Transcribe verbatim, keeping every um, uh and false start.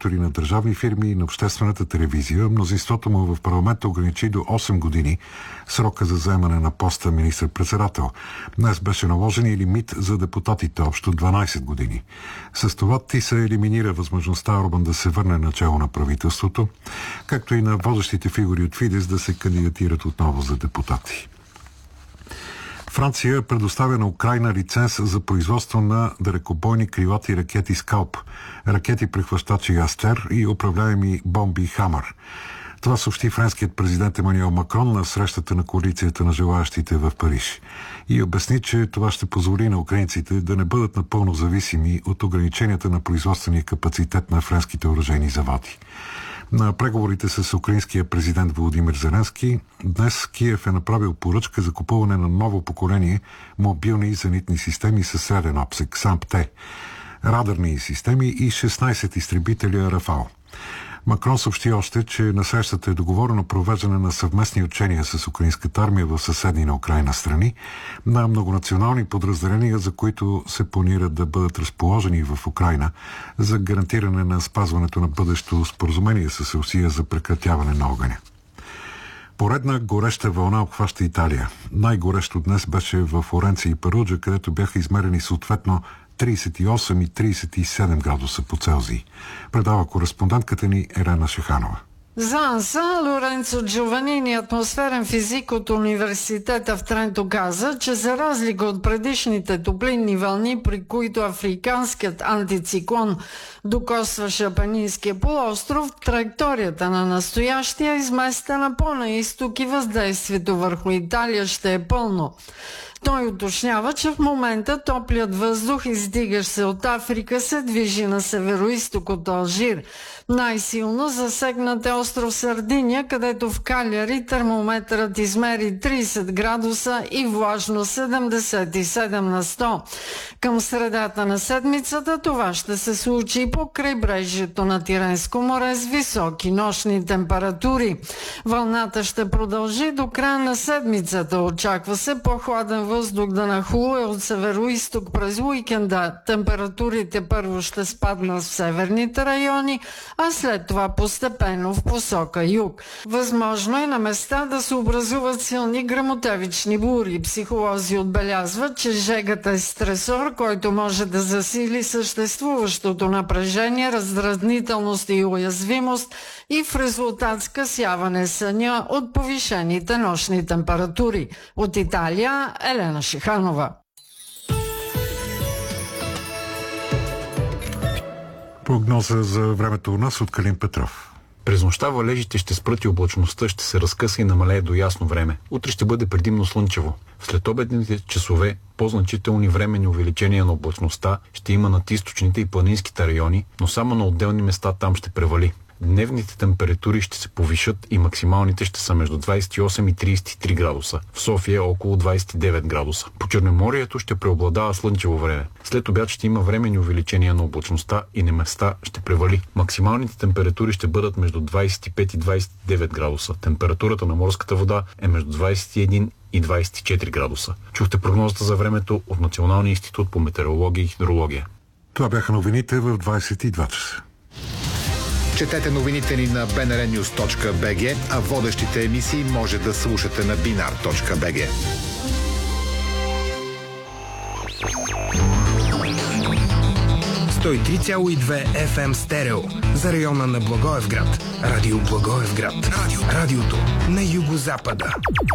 директори на държавни фирми и на обществената телевизия. Мнозинството му в парламента ограничи до осем години срока за заемане на поста министър-председател. Днес беше наложен и лимит за депутатите, общо дванайсет години. С това ТИСА елиминира възможността Орбан да се върне начало на правителството, както и на водещите фигури от Фидес да се кандидатират отново за депутати. Франция предоставя на Украйна лиценз за производство на далекобойни крилати ракети Скалп, ракети прехващачи Астер и управляеми бомби Хамър. Това съобщи френският президент Емануел Макрон на срещата на коалицията на желаящите в Париж и обясни, че това ще позволи на украинците да не бъдат напълно зависими от ограниченията на производствения капацитет на френските оръжейни заводи. На преговорите с украинския президент Володимир Зеленски днес Киев е направил поръчка за купуване на ново поколение мобилни зенитни системи със среден обсег САМП-Т, радарни системи и шестнайсет изтребителя Рафал. Макрон съобщи още, че на срещата е договорено провеждане на съвместни учения с украинската армия в съседни на Украйна страни, на многонационални подразделения, за които се планират да бъдат разположени в Украйна за гарантиране на спазването на бъдещо споразумение с Русия за прекратяване на огъня. Поредна гореща вълна обхваща Италия. Най-горещо днес беше в Флоренция и Перуджа, където бяха измерени съответно трийсет и осем и трийсет и седем градуса по Целзий. Предава кореспондентката ни Елена Шиханова. За АНСА Лоренцо Джованини, атмосферен физик от университета в Тренто, каза, че за разлика от предишните топлинни вълни, при които африканският антициклон докосваше Апенинския полуостров, траекторията на настоящия е изместена по-на изток и въздействието върху Италия ще е пълно. Той уточнява, че в момента топлият въздух, издигащ се от Африка, се движи на североизток от Алжир. Най-силно засегнат е остров Сардиния, където в Каляри термометърът измери трийсет градуса и влажно седемдесет и седем на сто. Към средата на седмицата това ще се случи по крайбрежието на Тиренско море с високи нощни температури. Вълната ще продължи до края на седмицата. Очаква се по-хладен въздух да нахлуе от североизток през уикенда. Температурите първо ще спаднат в северните райони, а след това постепенно в посока юг. Възможно е на места да се образуват силни гръмотевични бури. Психолози отбелязват, че жегата е стресор, който може да засили съществуващото напрежение, раздразнителност и уязвимост и в резултат скъсяване съня от повишените нощни температури. От Италия, Елена Шиханова. Прогноза за времето у нас от Калин Петров. През нощта валежите ще спрат и облачността ще се разкъса и намалее до ясно време. Утре ще бъде предимно слънчево. В следобедните часове по-значителни временни увеличения на облачността ще има над източните и планинските райони, но само на отделни места там ще превали. Дневните температури ще се повишат и максималните ще са между двайсет и осем и трийсет и три градуса. В София около двайсет и девет градуса. По Черноморието ще преобладава слънчево време. След обяд ще има временни увеличения на облачността и на места ще превали. Максималните температури ще бъдат между двайсет и пет и двайсет и девет градуса. Температурата на морската вода е между двайсет и един и двайсет и четири градуса. Чухте прогнозата за времето от Националния институт по метеорология и хидрология. Това бяха новините в двайсет и два часа. Четете новините ни на би ен ар нюз точка би джи, а водещите емисии може да слушате на би ен ар точка би джи. сто и три цяло и две еф ем стерео за района на Благоевград. Радио Благоевград. Радио. Радиото на югозапада.